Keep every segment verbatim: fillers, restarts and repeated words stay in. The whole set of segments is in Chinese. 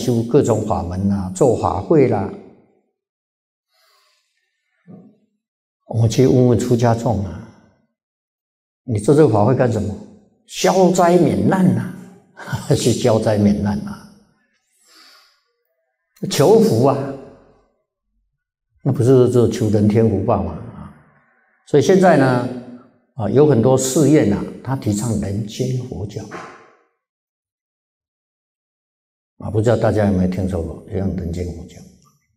修各种法门啊，做法会啦。我们去问问出家众啊，你做这个法会干什么？消灾免难呐、啊，是消灾免难啊，求福啊，那不是只有求人天福报吗？所以现在呢，啊，有很多寺院啊，他提倡人间佛教。啊，不知道大家有没有听说过这样人间佛教？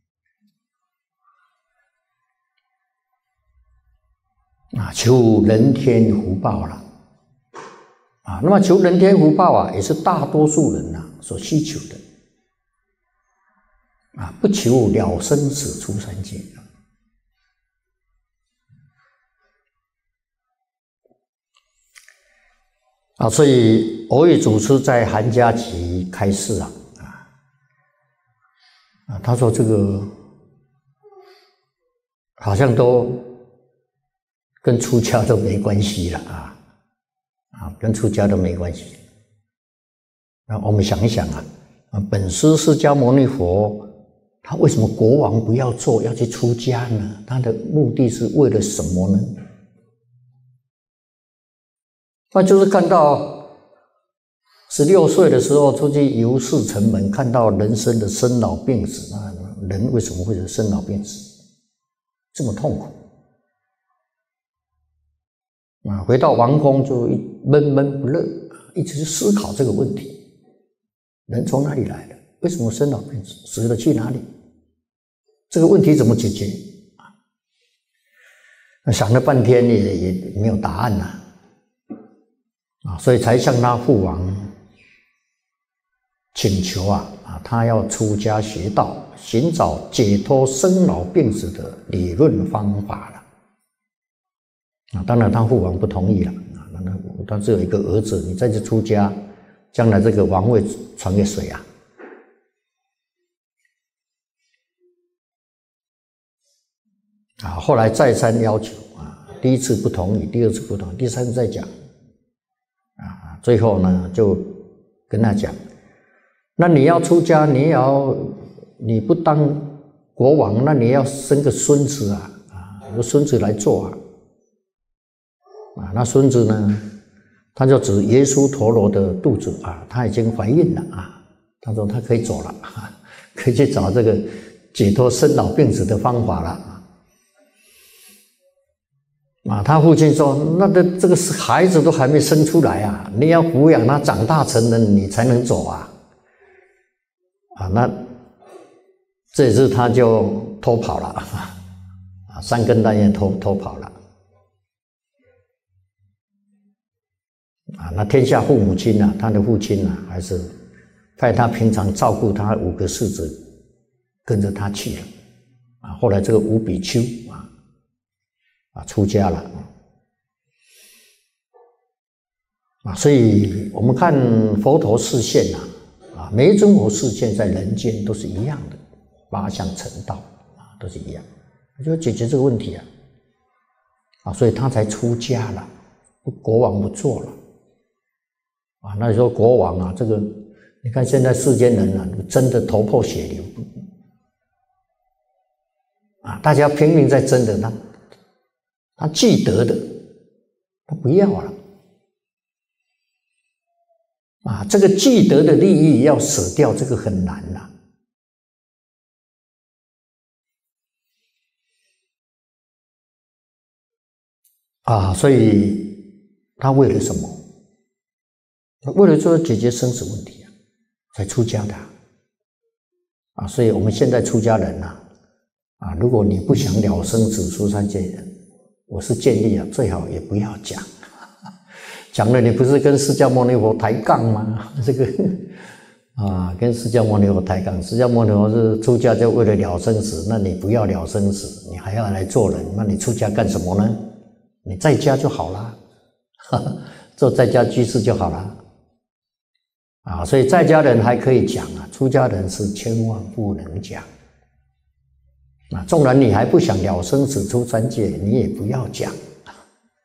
啊，求人天福报了。啊，那么求人天福报啊，也是大多数人呐、啊、所需求的。啊，不求了生死出三界。啊，所以蕅益祖师在寒家集开示啊，啊，啊，他说这个好像都跟出家都没关系了啊，啊，跟出家都没关系。那我们想一想啊，啊，本师释迦牟尼佛，他为什么国王不要做，要去出家呢？他的目的是为了什么呢？那就是看到十六岁的时候出去游视城门，看到人生的生老病死，那人为什么会有生老病死这么痛苦啊？回到王宫就闷闷不乐，一直思考这个问题：人从哪里来的？为什么生老病死？死了去哪里？这个问题怎么解决啊？想了半天也也没有答案呐、啊。啊，所以才向他父王请求啊啊，他要出家学道，寻找解脱生老病死的理论方法了。啊，当然他父王不同意了啊，那他只有一个儿子，你再去出家，将来这个王位传给谁啊？啊，后来再三要求啊，第一次不同意，第二次不同意，第三次再讲。啊，最后呢，就跟他讲，那你要出家，你也要你不当国王，那你要生个孙子啊，啊，有孙子来做啊，啊，那孙子呢，他就指耶稣陀罗的肚子啊，他已经怀孕了啊，他说他可以走了，啊、可以去找这个解脱生老病死的方法了。啊，他父亲说：“那的这个孩子都还没生出来啊，你要抚养他长大成人，你才能走啊。”啊，那这次他就偷跑了啊，三更半夜偷偷跑了啊。那天下父母亲啊，他的父亲啊，还是派他平常照顾他五个世子跟着他去了啊。后来这个五比丘啊。啊，出家了啊，所以我们看佛陀示现啊，啊，每一尊佛示现在人间都是一样的，八相成道啊，都是一样，就要解决这个问题啊，啊，所以他才出家了，国王不做了啊。那时候国王啊，这个你看现在世间人啊，争得头破血流啊，大家拼命在争的他。他既得的，他不要了啊！这个既得的利益要舍掉，这个很难呐啊！所以他为了什么？为了说解决生死问题啊，才出家的啊！所以我们现在出家人呐，啊，如果你不想了生死出三界人，我是建议啊，最好也不要讲，讲了你不是跟释迦牟尼佛抬杠吗？这个啊，跟释迦牟尼佛抬杠，释迦牟尼佛是出家就为了了生死，那你不要了生死，你还要来做人，那你出家干什么呢？你在家就好了，做在家居士就好了啊。所以在家人还可以讲啊，出家人是千万不能讲。啊，纵然你还不想了生死出三界，你也不要讲。